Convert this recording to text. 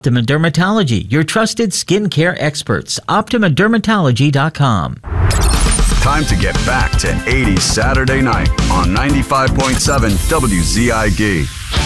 Optima Dermatology, your trusted skincare experts. OptimaDermatology.com. Time to get back to 80s Saturday night on 95.7 WZIG.